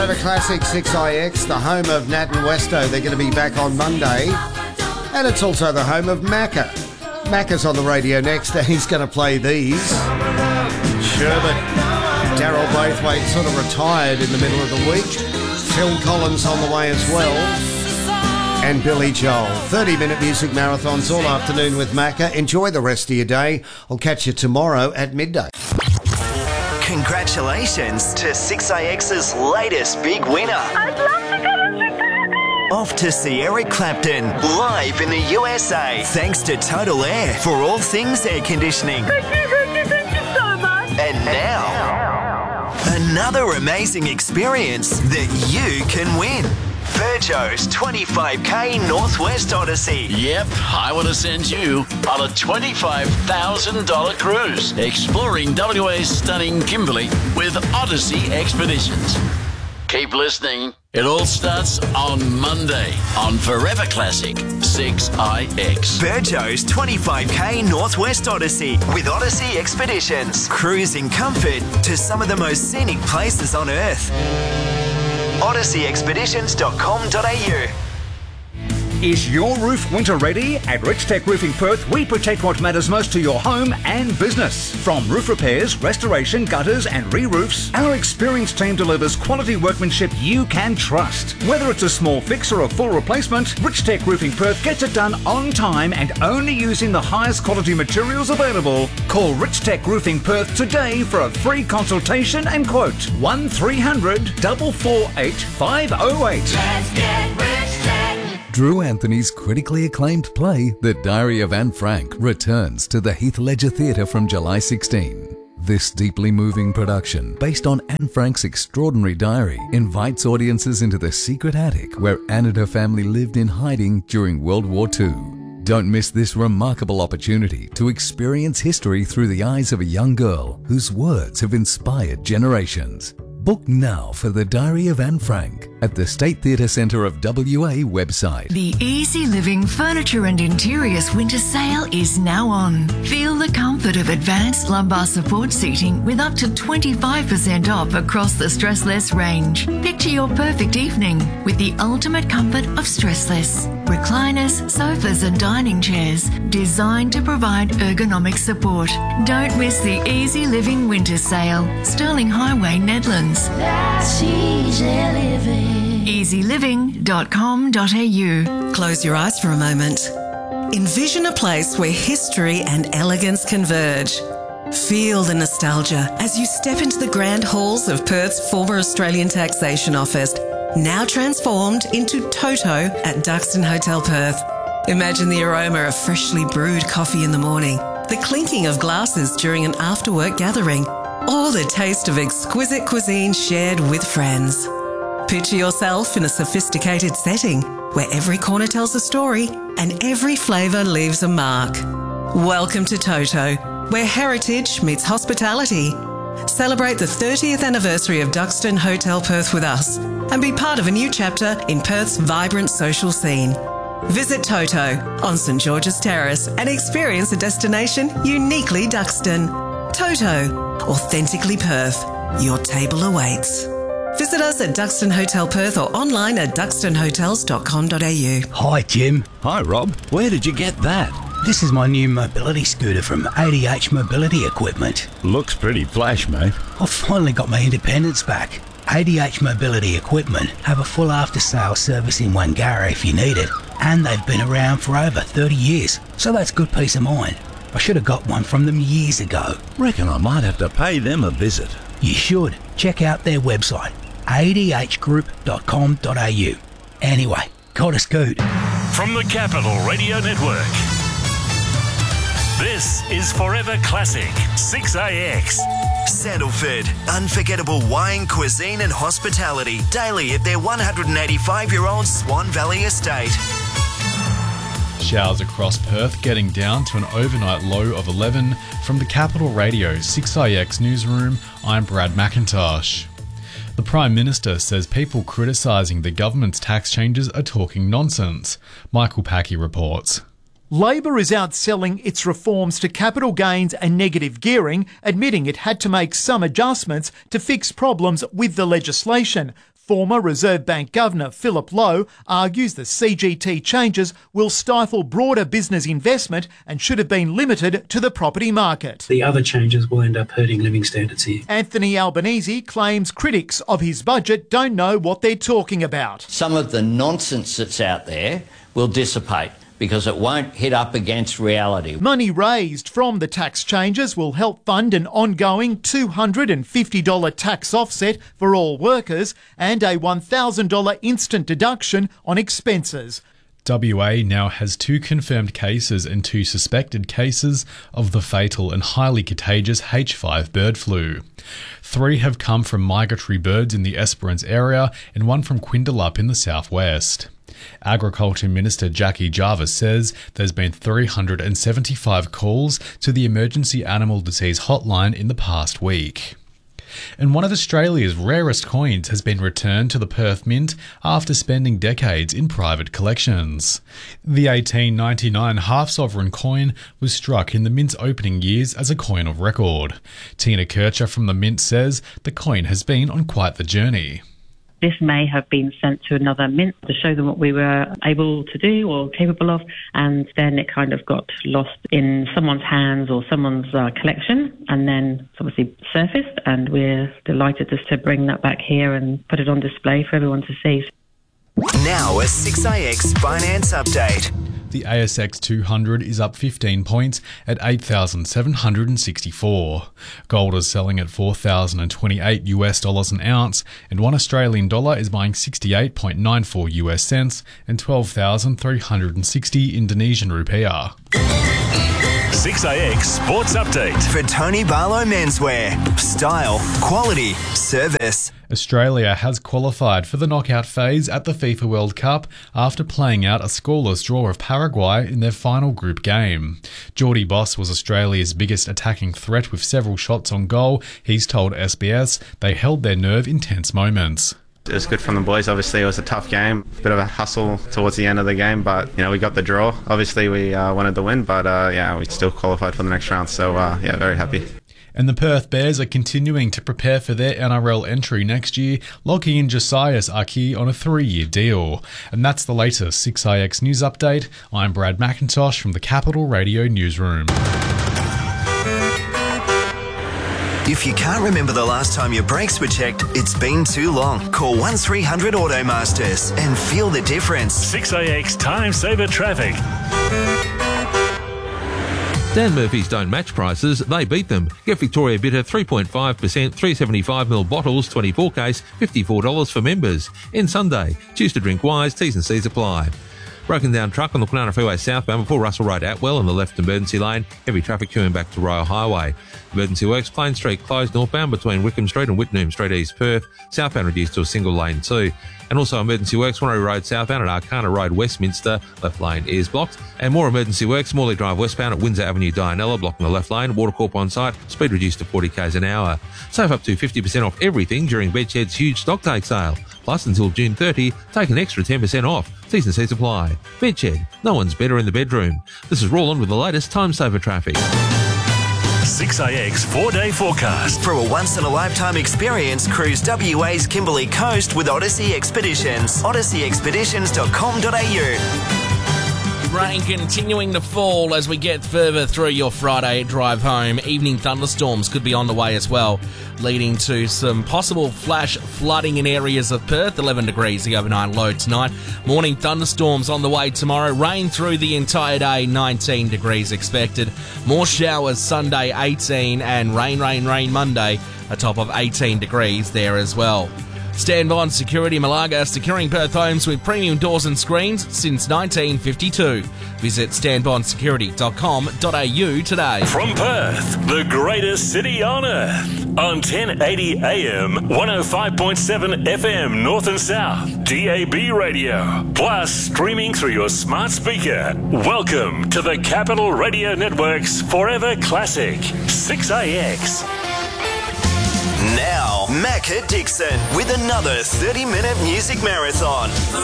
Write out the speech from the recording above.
Forever Classic 6IX, the home of Nat and Westo. They're going to be back on Monday. And it's also the home of Macca. Macca's on the radio next, and he's going to play these. Sherbet. Daryl Braithwaite sort of retired in the middle of the week. Phil Collins on the way as well. And Billy Joel. 30-minute music marathons all afternoon with Macca. Enjoy the rest of your day. I'll catch you tomorrow at midday. Congratulations to 6IX's latest big winner. I'd love to go to Chicago. Off to see Eric Clapton live in the USA. Thanks to Total Air for all things air conditioning. Thank you so much. And now, another amazing experience that you can win. Virgo's 25k Northwest Odyssey. Yep, I want to send you on a $25,000 cruise exploring WA's stunning Kimberley with Odyssey Expeditions. Keep listening. It all starts on Monday on Forever Classic 6IX. Virgo's 25k Northwest Odyssey with Odyssey Expeditions. Cruise in comfort to some of the most scenic places on Earth. odysseyexpeditions.com.au. Is your roof winter ready? At Richtech Roofing Perth, we protect what matters most to your home and business. From roof repairs, restoration, gutters and re-roofs, our experienced team delivers quality workmanship you can trust. Whether it's a small fix or a full replacement, Richtech Roofing Perth gets it done on time and only using the highest quality materials available. Call Richtech Roofing Perth today for a free consultation and quote. 1300 448 508. Let's get Richtech. Drew Anthony's critically acclaimed play, The Diary of Anne Frank, returns to the Heath Ledger Theatre from July 16. This deeply moving production, based on Anne Frank's extraordinary diary, invites audiences into the secret attic where Anne and her family lived in hiding during World War II. Don't miss this remarkable opportunity to experience history through the eyes of a young girl whose words have inspired generations. Book now for The Diary of Anne Frank at the State Theatre Centre of WA website. The Easy Living Furniture and Interiors winter sale is now on. Feel the comfort of advanced lumbar support seating with up to 25% off across the Stressless range. Picture your perfect evening with the ultimate comfort of Stressless. Recliners, sofas and dining chairs designed to provide ergonomic support. Don't miss the Easy Living winter sale. Stirling Highway, Nedlands. That's easy living. easyliving.com.au. Close your eyes for a moment. Envision a place where history and elegance converge. Feel the nostalgia as you step into the grand halls of Perth's former Australian Taxation Office, now transformed into Toto at Duxton Hotel Perth. Imagine the aroma of freshly brewed coffee in the morning, the clinking of glasses during an after-work gathering, or the taste of exquisite cuisine shared with friends. Picture yourself in a sophisticated setting where every corner tells a story and every flavour leaves a mark. Welcome to Toto, where heritage meets hospitality. Celebrate the 30th anniversary of Duxton Hotel Perth with us and be part of a new chapter in Perth's vibrant social scene. Visit Toto on St George's Terrace and experience a destination uniquely Duxton. Toto, authentically Perth. Your table awaits. Visit us at Duxton Hotel Perth or online at duxtonhotels.com.au. Hi, Jim. Hi, Rob. Where did you get that? This is my new mobility scooter from ADH Mobility Equipment. Looks pretty flash, mate. I've finally got my independence back. ADH Mobility Equipment have a full after-sales service in Wangara if you need it, and they've been around for over 30 years, so that's good peace of mind. I should have got one from them years ago. Reckon I might have to pay them a visit. You should. Check out their website, adhgroup.com.au. Anyway, got a scoot. From the Capital Radio Network, this is Forever Classic 6IX. Sandalford, unforgettable wine, cuisine and hospitality daily at their 185-year-old Swan Valley estate. Showers across Perth, getting down to an overnight low of 11. From the Capital Radio 6IX newsroom, I'm Brad McIntosh. The Prime Minister says people criticising the government's tax changes are talking nonsense. Michael Packey reports. Labor is outselling its reforms to capital gains and negative gearing, admitting it had to make some adjustments to fix problems with the legislation. Former Reserve Bank Governor Philip Lowe argues the CGT changes will stifle broader business investment and should have been limited to the property market. The other changes will end up hurting living standards here. Anthony Albanese claims critics of his budget don't know what they're talking about. Some of the nonsense that's out there will dissipate because it won't hit up against reality. Money raised from the tax changes will help fund an ongoing $250 tax offset for all workers and a $1,000 instant deduction on expenses. WA now has 2 confirmed cases and 2 suspected cases of the fatal and highly contagious H5 bird flu. 3 have come from migratory birds in the Esperance area and 1 from Quindalup in the southwest. Agriculture Minister Jackie Jarvis says there's been 375 calls to the Emergency Animal Disease Hotline in the past week. And one of Australia's rarest coins has been returned to the Perth Mint after spending decades in private collections. The 1899 half-sovereign coin was struck in the Mint's opening years as a coin of record. Tina Kircher from the Mint says the coin has been on quite the journey. This may have been sent to another mint to show them what we were able to do or capable of, and then it kind of got lost in someone's hands or someone's collection, and then it's obviously surfaced, and we're delighted just to bring that back here and put it on display for everyone to see. Now a 6AX finance update. The ASX 200 is up 15 points at 8,764. Gold is selling at $4,028 an ounce, and 1 Australian dollar is buying 68.94 US cents and 12,360 Indonesian rupiah. 6AX Sports Update. For Tony Barlow Menswear. Style, quality, service. Australia has qualified for the knockout phase at the FIFA World Cup after playing out a scoreless draw of Paraguay in their final group game. Geordie Boss was Australia's biggest attacking threat with several shots on goal. He's told SBS they held their nerve in tense moments. It was good from the boys. Obviously, it was a tough game. Bit of a hustle towards the end of the game, but, we got the draw. Obviously, we wanted the win, but, we still qualified for the next round. So, very happy. And the Perth Bears are continuing to prepare for their NRL entry next year, locking in Josias Aki on a 3-year deal. And that's the latest 6IX News Update. I'm Brad McIntosh from the Capital Radio Newsroom. If you can't remember the last time your brakes were checked, it's been too long. Call 1300 Automasters and feel the difference. 6AX Time Saver Traffic. Dan Murphy's don't match prices, they beat them. Get Victoria Bitter 3.5%, 375ml bottles, 24 case, $54 for members. End Sunday. Choose to drink wise, T's and C's apply. Broken down truck on the Kwinana Freeway southbound before Russell Road Atwell in the left emergency lane. Heavy traffic queuing back to Royal Highway. Emergency works, Plain Street closed northbound between Wickham Street and Whitnum Street East Perth. Southbound reduced to a single lane too. And also emergency works, Wanneroo Road southbound at Arcana Road Westminster. Left lane is blocked. And more emergency works, Morley Drive westbound at Windsor Avenue Dianella, blocking the left lane. Watercorp on site, speed reduced to 40 k's an hour. Save up to 50% off everything during Bedshed's huge stock take sale. Plus, until June 30, take an extra 10% off. T's and C's apply. Bedshed, no one's better in the bedroom. This is Roland with the latest Time Saver traffic. 6AX 4-day forecast. For a once-in-a-lifetime experience, cruise WA's Kimberley Coast with Odyssey Expeditions. odysseyexpeditions.com.au. Rain continuing to fall as we get further through your Friday drive home. Evening thunderstorms could be on the way as well, leading to some possible flash flooding in areas of Perth. 11 degrees the overnight low tonight. Morning thunderstorms on the way tomorrow. Rain through the entire day. 19 degrees expected. More showers Sunday, 18, and rain Monday, a top of 18 degrees there as well. Stanbond Security Malaga, securing Perth homes with premium doors and screens since 1952. Visit stanbondsecurity.com.au today. From Perth, the greatest city on earth, on 1080 AM, 105.7 FM North and South, DAB radio, plus streaming through your smart speaker. Welcome to the Capital Radio Network's Forever Classic, 6AX. Now, Macca Dixon with another 30-minute music marathon.